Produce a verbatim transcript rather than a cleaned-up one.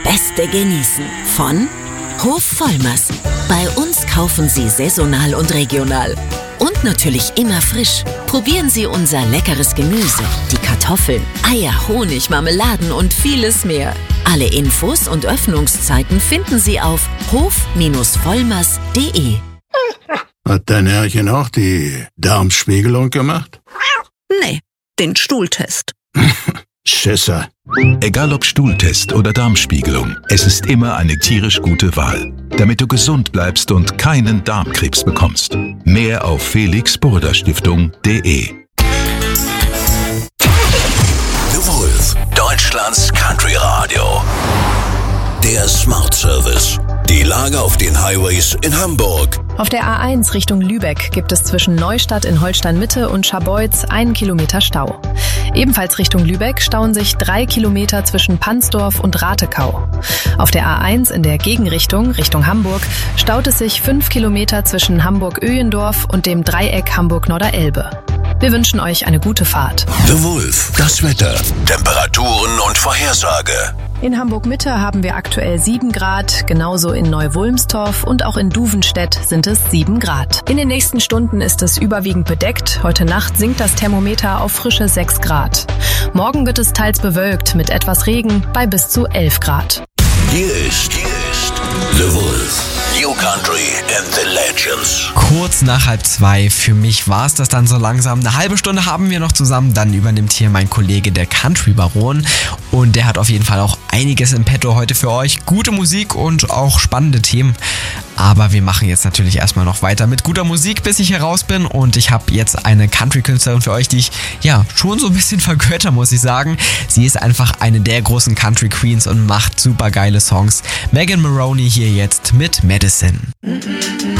Beste genießen von Hof Vollmers. Bei uns kaufen Sie saisonal und regional. Und natürlich immer frisch. Probieren Sie unser leckeres Gemüse, die Kartoffeln, Eier, Honig, Marmeladen und vieles mehr. Alle Infos und Öffnungszeiten finden Sie auf hof Vollmers punkt de. Hat dein Herrchen auch die Darmspiegelung gemacht? Nee, den Stuhltest. Schisser. Egal ob Stuhltest oder Darmspiegelung, es ist immer eine tierisch gute Wahl, damit du gesund bleibst und keinen Darmkrebs bekommst. Mehr auf felix burda stiftung punkt de. The Wolf, Deutschlands Country Radio. Der Smart Service. Die Lage auf den Highways in Hamburg. Auf der A eins Richtung Lübeck gibt es zwischen Neustadt in Holstein-Mitte und Scharbeutz einen Kilometer Stau. Ebenfalls Richtung Lübeck stauen sich drei Kilometer zwischen Pansdorf und Ratekau. Auf der A eins in der Gegenrichtung, Richtung Hamburg, staut es sich fünf Kilometer zwischen Hamburg-Öhendorf und dem Dreieck Hamburg-Norderelbe. Wir wünschen euch eine gute Fahrt. The Wolf, das Wetter, Temperaturen und Vorhersage. In Hamburg-Mitte haben wir aktuell sieben Grad, genauso in Neu-Wulmstorf und auch in Duvenstedt sind es sieben Grad. In den nächsten Stunden ist es überwiegend bedeckt. Heute Nacht sinkt das Thermometer auf frische sechs Grad. Morgen wird es teils bewölkt mit etwas Regen bei bis zu elf Grad. Hier ist, hier ist The Wolf. New Country and the Legends. Kurz nach halb zwei. Für mich war es das dann so langsam. Eine halbe Stunde haben wir noch zusammen. Dann übernimmt hier mein Kollege, der Country Baron. Und der hat auf jeden Fall auch einiges im Petto heute für euch. Gute Musik und auch spannende Themen. Aber wir machen jetzt natürlich erstmal noch weiter mit guter Musik, bis ich heraus bin. Und ich habe jetzt eine Country-Künstlerin für euch, die ich ja schon so ein bisschen vergötter, muss ich sagen. Sie ist einfach eine der großen Country-Queens und macht super geile Songs. Megan Maroney hier jetzt mit Medicine.